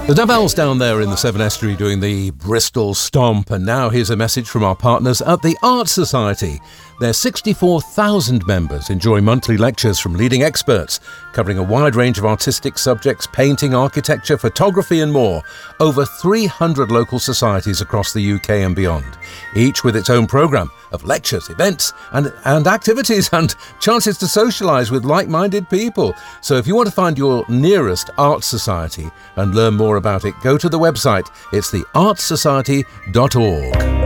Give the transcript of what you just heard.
The Davells down there in the Severn Estuary doing the Bristol Stomp, and now here's a message from our partners at the Art Society. Their 64,000 members enjoy monthly lectures from leading experts, covering a wide range of artistic subjects, painting, architecture, photography and more. Over 300 local societies across the UK and beyond, each with its own programme of lectures, events and activities and chances to socialise with like-minded people. So if you want to find your nearest art society and learn more about it, go to the website. It's theartsociety.org.